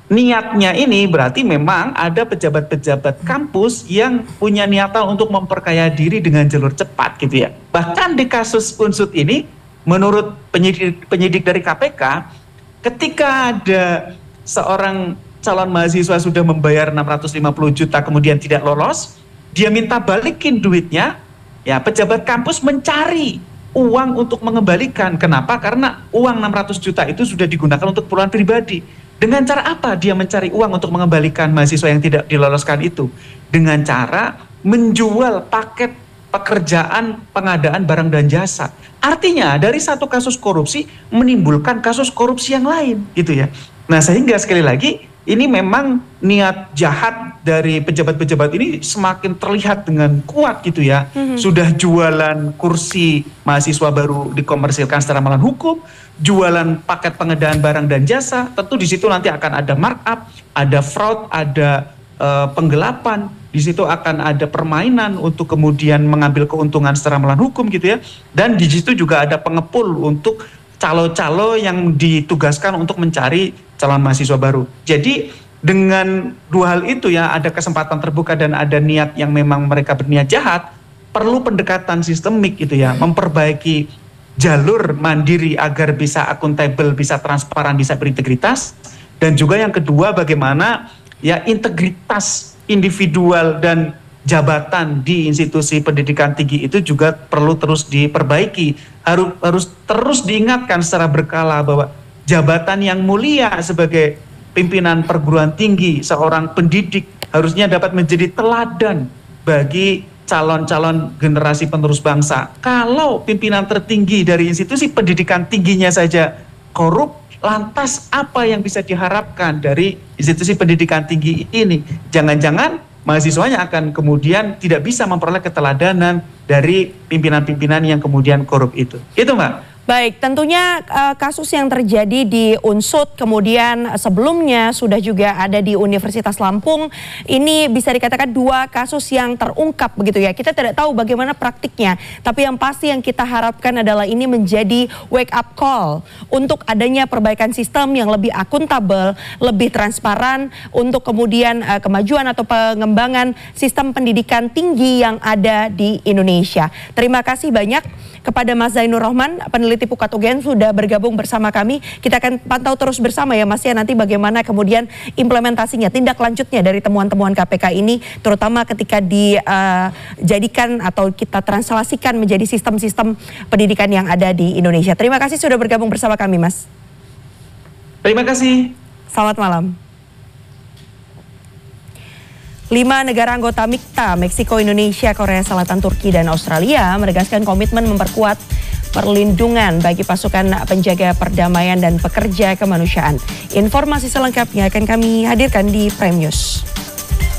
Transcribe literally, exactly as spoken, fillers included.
niatnya ini berarti memang ada pejabat-pejabat kampus yang punya niatan untuk memperkaya diri dengan jalur cepat gitu ya. Bahkan di kasus Unsut ini, menurut penyidik, penyidik dari K P K, ketika ada seorang calon mahasiswa sudah membayar enam ratus lima puluh juta kemudian tidak lolos, dia minta balikin duitnya, ya pejabat kampus mencari uang untuk mengembalikan. Kenapa? Karena uang enam ratus juta itu sudah digunakan untuk keperluan pribadi. Dengan cara apa dia mencari uang untuk mengembalikan mahasiswa yang tidak diloloskan itu? Dengan cara menjual paket pekerjaan pengadaan barang dan jasa. Artinya dari satu kasus korupsi menimbulkan kasus korupsi yang lain gitu ya. Nah sehingga sekali lagi ini memang niat jahat dari pejabat-pejabat ini semakin terlihat dengan kuat gitu ya. Mm-hmm. Sudah jualan kursi mahasiswa baru dikomersilkan secara melawan hukum, jualan paket pengadaan barang dan jasa, tentu di situ nanti akan ada markup, ada fraud, ada uh, penggelapan, di situ akan ada permainan untuk kemudian mengambil keuntungan secara melawan hukum gitu ya. Dan di situ juga ada pengepul untuk calo-calo yang ditugaskan untuk mencari calon mahasiswa baru. Jadi dengan dua hal itu ya, ada kesempatan terbuka dan ada niat yang memang mereka berniat jahat, perlu pendekatan sistemik gitu ya, memperbaiki jalur mandiri agar bisa akuntabel, bisa transparan, bisa berintegritas. Dan juga yang kedua bagaimana ya integritas individual dan jabatan di institusi pendidikan tinggi itu juga perlu terus diperbaiki. Harus harus terus diingatkan secara berkala bahwa jabatan yang mulia sebagai pimpinan perguruan tinggi, seorang pendidik harusnya dapat menjadi teladan bagi calon-calon generasi penerus bangsa. Kalau pimpinan tertinggi dari institusi pendidikan tingginya saja korup, lantas apa yang bisa diharapkan dari institusi pendidikan tinggi ini? Jangan-jangan mahasiswanya akan kemudian tidak bisa memperoleh keteladanan dari pimpinan-pimpinan yang kemudian korup itu. Itu Mbak. Baik, tentunya uh, kasus yang terjadi di Unsut, kemudian sebelumnya sudah juga ada di Universitas Lampung, ini bisa dikatakan dua kasus yang terungkap begitu ya. Kita tidak tahu bagaimana praktiknya, tapi yang pasti yang kita harapkan adalah ini menjadi wake up call untuk adanya perbaikan sistem yang lebih akuntabel, lebih transparan untuk kemudian uh, kemajuan atau pengembangan sistem pendidikan tinggi yang ada di Indonesia. Terima kasih banyak kepada Mas Zainur Rohman, peneliti Pukat U G M, sudah bergabung bersama kami. Kita akan pantau terus bersama ya Mas ya, nanti bagaimana kemudian implementasinya, tindak lanjutnya dari temuan-temuan K P K ini, terutama ketika dijadikan uh, atau kita translasikan menjadi sistem-sistem pendidikan yang ada di Indonesia. Terima kasih sudah bergabung bersama kami Mas. Terima kasih. Selamat malam. Lima negara anggota M I K T A, Meksiko, Indonesia, Korea Selatan, Turki, dan Australia menegaskan komitmen memperkuat perlindungan bagi pasukan penjaga perdamaian dan pekerja kemanusiaan. Informasi selengkapnya akan kami hadirkan di Prime News.